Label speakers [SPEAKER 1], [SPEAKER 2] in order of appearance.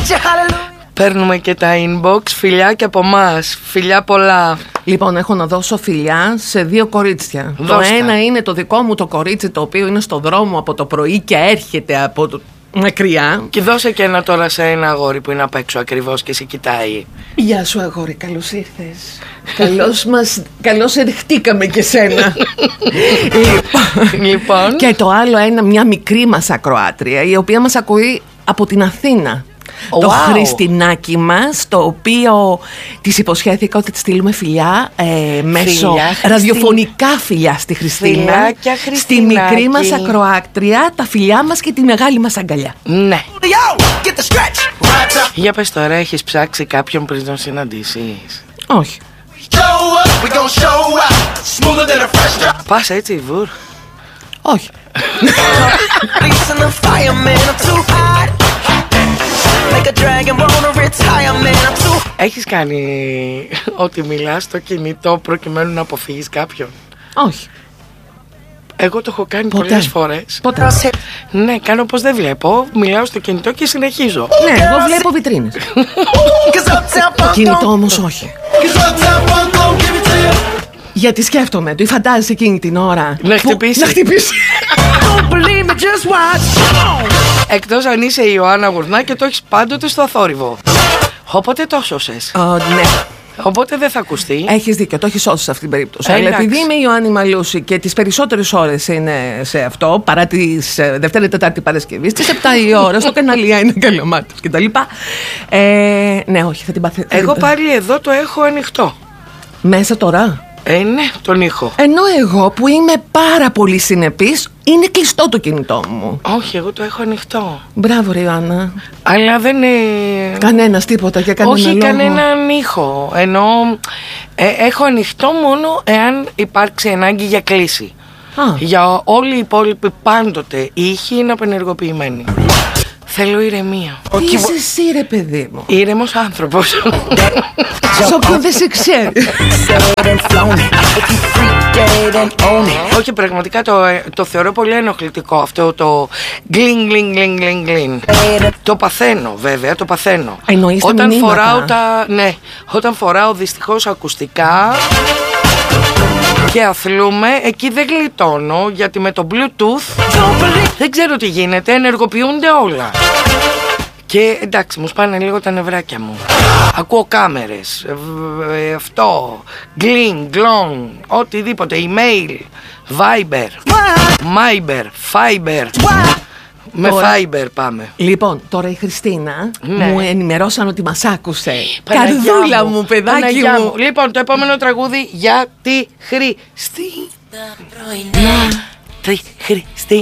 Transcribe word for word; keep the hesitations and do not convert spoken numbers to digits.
[SPEAKER 1] Παίρνουμε και τα inbox. Φιλιά και από εμάς. Φιλιά πολλά.
[SPEAKER 2] Λοιπόν, έχω να δώσω φιλιά σε δύο κορίτσια.
[SPEAKER 1] Δώστα.
[SPEAKER 2] Το ένα είναι το δικό μου το κορίτσι, το οποίο είναι στο δρόμο από το πρωί και έρχεται από το... μακριά.
[SPEAKER 1] Και δώσε και ένα τώρα σε ένα αγόρι που είναι απ' έξω ακριβώς και σε κοιτάει.
[SPEAKER 2] Γεια σου αγόρι, καλώς ήρθες. Καλώς μας, καλώς ερχτήκαμε και σένα. λοιπόν,
[SPEAKER 1] Λοιπόν.
[SPEAKER 2] Και το άλλο ένα, μια μικρή μας ακροάτρια, η οποία μας ακούει από την Αθήνα.
[SPEAKER 1] Wow.
[SPEAKER 2] Το Χριστινάκι μας, το οποίο της υποσχέθηκα ότι της στείλουμε φιλιά ε, μέσω
[SPEAKER 1] Φιλιά,
[SPEAKER 2] ραδιοφωνικά φιλιά στη Χριστίνα.
[SPEAKER 1] Φιλάκια,
[SPEAKER 2] στη μικρή μας ακροάκτρια, τα φιλιά μας και τη μεγάλη μας αγκαλιά.
[SPEAKER 1] Ναι. Για πες τώρα, έχεις ψάξει κάποιον πριν τον συναντήσεις?
[SPEAKER 2] Όχι.
[SPEAKER 1] Πας έτσι βουρ?
[SPEAKER 2] Όχι.
[SPEAKER 1] Έχεις κάνει ότι μιλάς στο κινητό προκειμένου να αποφύγεις κάποιον?
[SPEAKER 2] Όχι.
[SPEAKER 1] Εγώ το έχω κάνει
[SPEAKER 2] Ποτέ.
[SPEAKER 1] πολλές φορές.
[SPEAKER 2] Ποτέ.
[SPEAKER 1] Ναι, κάνω πως δεν βλέπω. Μιλάω στο κινητό και συνεχίζω.
[SPEAKER 2] Ναι, εγώ βλέπω βιτρίνες. Το κινητό όμως όχι. Γιατί σκέφτομαι, του φαντάζεσαι εκείνη την ώρα
[SPEAKER 1] Να
[SPEAKER 2] που-
[SPEAKER 1] χτυπήσει.
[SPEAKER 2] Να χτυπήσει.
[SPEAKER 1] Εκτός αν είσαι η Ιωάννα Γουρνά και το έχεις πάντοτε στο θόρυβο. Οπότε το σώσες.
[SPEAKER 2] Ω, ναι.
[SPEAKER 1] Οπότε δεν θα ακουστεί.
[SPEAKER 2] Έχεις δίκιο, το έχεις σώσει σε αυτή την περίπτωση.
[SPEAKER 1] Ε,
[SPEAKER 2] Αλλά
[SPEAKER 1] εντάξει.
[SPEAKER 2] επειδή είμαι η Ιωάννη Μαλούση και τις περισσότερες ώρες είναι σε αυτό, παρά τις ε, Δευτέρα, Τετάρτη, Παρασκευή, στις επτά η ώρα, στο καναλιά είναι Καλαμάτος κτλ. Ε, ναι, όχι, θα την παθε...
[SPEAKER 1] Εγώ πάλι εδώ το έχω ανοιχτό.
[SPEAKER 2] Μέσα τώρα.
[SPEAKER 1] Ε, ναι, τον ήχο.
[SPEAKER 2] Ενώ εγώ που είμαι πάρα πολύ συνεπής, είναι κλειστό το κινητό μου.
[SPEAKER 1] Όχι, εγώ το έχω ανοιχτό.
[SPEAKER 2] Μπράβο, ρε Ιωάννα.
[SPEAKER 1] Αλλά δεν είναι.
[SPEAKER 2] Κανένας τίποτα για κανένα
[SPEAKER 1] Όχι
[SPEAKER 2] λόγο.
[SPEAKER 1] κανέναν ήχο. Ενώ ε, έχω ανοιχτό μόνο εάν υπάρξει ανάγκη για κλίση.
[SPEAKER 2] Α.
[SPEAKER 1] Για όλοι οι υπόλοιποι πάντοτε οι ήχοι είναι απενεργοποιημένοι. Θέλω ηρεμία.
[SPEAKER 2] Τι είσαι εσύ, ρε παιδί μου.
[SPEAKER 1] Ήρεμος άνθρωπος.
[SPEAKER 2] Σε όποιον δεν σε ξέρει.
[SPEAKER 1] Όχι, πραγματικά το, το θεωρώ πολύ ενοχλητικό αυτό το γκλιν γκλιν γκλιν γκλιν γκλιν. Το παθαίνω βέβαια, το παθαίνω.
[SPEAKER 2] Εννοείς τα
[SPEAKER 1] Όταν
[SPEAKER 2] μηνύματα.
[SPEAKER 1] φοράω τα, ναι, όταν φοράω δυστυχώς ακουστικά και αθλούμε, εκεί δεν γλιτώνω, γιατί με το Bluetooth δεν ξέρω τι γίνεται, ενεργοποιούνται όλα. Και εντάξει, μου σπάνε λίγο τα νευράκια μου. Ακούω κάμερες, ε, ε, αυτό, γκλιν, γκλον, οτιδήποτε, email, Viber, Myber, Fiber. Με
[SPEAKER 2] Τώρα-
[SPEAKER 1] Fiber πάμε.
[SPEAKER 2] Λοιπόν, τώρα η Χριστίνα
[SPEAKER 1] Ναι.
[SPEAKER 2] μου ενημερώσαν ότι μας άκουσε.
[SPEAKER 1] Παναγιά
[SPEAKER 2] Καρδούλα μου, παιδάκι
[SPEAKER 1] Παναγιά
[SPEAKER 2] μου.
[SPEAKER 1] Λοιπόν, το επόμενο τραγούδι για τη Χριστίνα. Τη Χριστίνα.